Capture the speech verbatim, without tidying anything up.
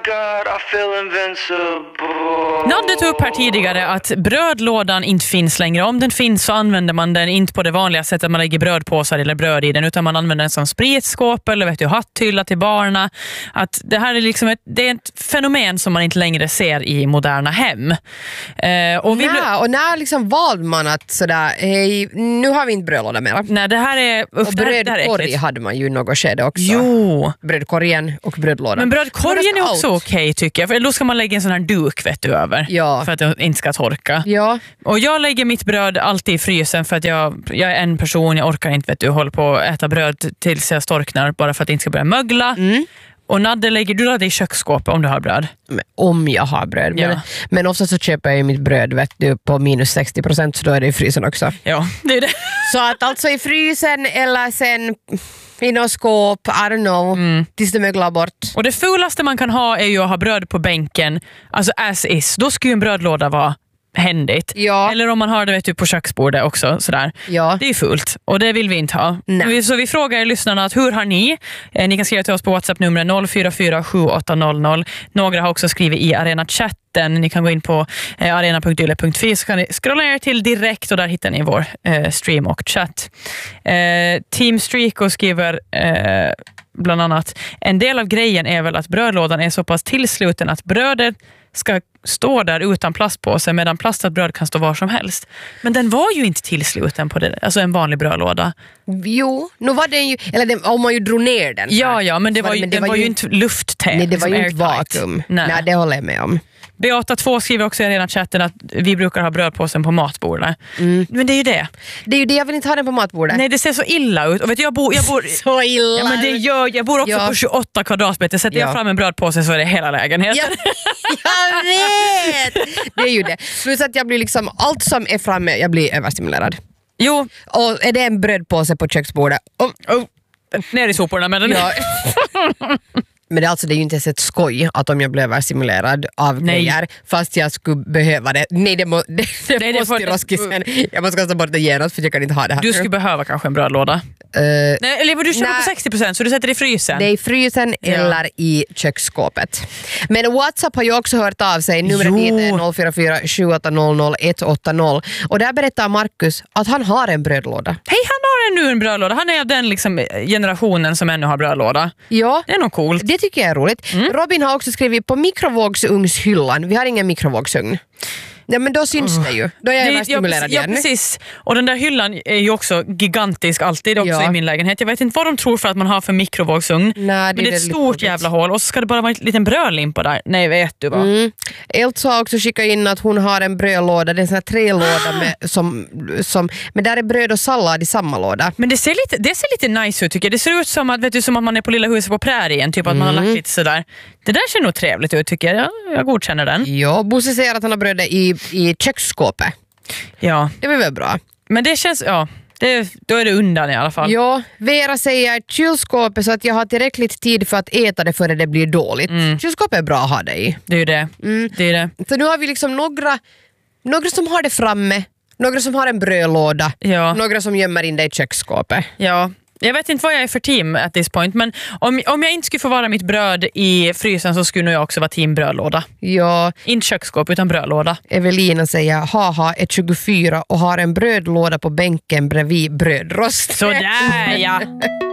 God, I feel invincible. Nadde tog upp här tidigare att brödlådan inte finns längre. Om den finns så använder man den inte på det vanliga sättet att man lägger brödpåsar eller bröd i den, utan man använder den som spritskåp eller vet du, hatthylla till barna. Att det här är liksom ett, det är ett fenomen som man inte längre ser i moderna hem. Eh, och, vi Nä, och när liksom valde man att sådär, hej, nu har vi inte brödlåda mer. Nej, det här är... Uff, Och det här- det här är brödkorg äckligt. hade man ju något skede också. Jo. Brödkorgen och brödlådan. Men brödkorgen är också Allt. okej tycker jag. För då ska man lägga en sån här duk vet du, över. Ja. För att det inte ska torka. Ja. Och jag lägger mitt bröd alltid i frysen för att jag, jag är en person, jag orkar inte vet du, hålla på att äta bröd tills jag storknar bara för att det inte ska börja mögla. Mm. Och Nadde lägger du det i köksskåpet om du har bröd. Men om jag har bröd. Men, Ja. men ofta så köper jag ju mitt bröd vet du, på minus sextio procent, så då är det i frysen också. Ja, det är det. Så att alltså i frysen eller sen i något skåp, I don't know, Mm. tills det möglar bort. Och det fulaste man kan ha är ju att ha bröd på bänken. Alltså as is. Då ska ju en brödlåda vara händigt. Ja. Eller om man har det vet du, på köksbordet också. Sådär. Ja. Det är fult och det vill vi inte ha. Nej. Vi- Så vi frågar er lyssnarna att hur har ni? Eh, ni kan skriva till oss på WhatsApp-numret noll fyra fyra sju åtta noll noll. Några har också skrivit i Arena-chatten. Ni kan gå in på eh, arena punkt yle punkt fi så kan ni scrolla ner till direkt och där hittar ni vår eh, stream och chatt. Eh, Team Streako skriver eh, bland annat en del av grejen är väl att brödlådan är så pass tillsluten att brödet ska stå där utan plastpåse medan plastat bröd kan stå var som helst. Men den var ju inte tillsluten på det, alltså en vanlig brödlåda. Jo, nu var den ju, eller den, om man ju drog ner den. Ja, ja, men det Så var ju, men det den var ju inte lufttät. Nej, det var liksom ju inte airtight. vakuum. Nej. Nej, det håller jag med om. Beata två skriver också i rena chatten att vi brukar ha brödpåsen på matbordet. Mm. Men det är ju det. Det är ju det, jag vill inte ha den på matbordet. Nej, det ser så illa ut. Och vet du, jag bor... Jag bor Så illa. Ja, men det gör, jag bor också Ja. på tjugoåtta kvadratmeter. Sätter Ja. jag fram en brödpåse så är det hela lägenheten. Ja, jag vet! Det är ju det. Plus att jag blir liksom, allt som är framme, jag blir överstimulerad. Jo, Och är det en brödpåse på köksbordet, oh, oh, ner i soporna med den. ja. Men det är, alltså, det är ju inte ens ett skoj att om jag blir överstimulerad av Nej. grejer fast jag skulle behöva det. Nej, det, må, det, det Nej, det måste får- ju roskisen. Jag måste kasta bort det genast för jag kan inte ha det här. Du skulle behöva kanske en brödlåda. Eh, Nej, eller du köper Nej. på sextio procent så du sätter det i frysen. det är i frysen Ja. eller i köksskåpet. Men WhatsApp har ju också hört av sig. Numret Jo. dit är noll fyra fyra sju åtta noll noll ett åtta noll. Och där berättar Marcus att han har en brödlåda. Hej, han har nu en brödlåda. Han är av den liksom, generationen som ännu har brödlåda. Ja. Det är nog coolt. Det tycker jag är roligt. Mm. Robin har också skrivit på mikrovågsugnshyllan. Vi har ingen mikrovågsugn. Ja, men då syns det ju. Då är jag Det- överstimulerad ja, igen. ja, precis. Och den där hyllan är ju också gigantisk alltid också Ja. i min lägenhet. Jag vet inte vad de tror för att man har för mikrovågsugn. Nej, det men är det är ett väldigt stort jobbigt. jävla hål och så ska det bara vara en liten brödlimpa där. Nej, vet du vad. Mm. Elsa har också skickat in att hon har en brödlåda. Det är en sån här trälåda med, som, som, men där är bröd och sallad i samma låda. Men det ser lite, det ser lite nice ut tycker jag. Det ser ut som att, vet du, som att man är på lilla huset på prärien. Typ att man har Mm. lagt lite sådär. Det där ser nog trevligt ut tycker jag. Jag, jag godkänner den. Ja, Bosse säger att han har brödet i, i köksskåpet. Ja, Det var väl bra. men det känns, ja. Det, då är det undan i alla fall. Ja, Vera säger kylskåpet så att jag har tillräckligt tid för att äta det före det blir dåligt. Mm. Kylskåpet är bra att ha det i. Det är ju det. Mm. Det är det. Så nu har vi liksom några, några som har det framme, några som har en brödlåda, Ja. några som gömmer in det i köksskåpet. Ja, jag vet inte vad jag är för team at this point, men om, om jag inte skulle få vara mitt bröd i frysen så skulle nog jag också vara team brödlåda. Ja, Inte köksskåp utan brödlåda. Evelina säger haha är tjugofyra och har en brödlåda på bänken bredvid brödrost. Sådär ja!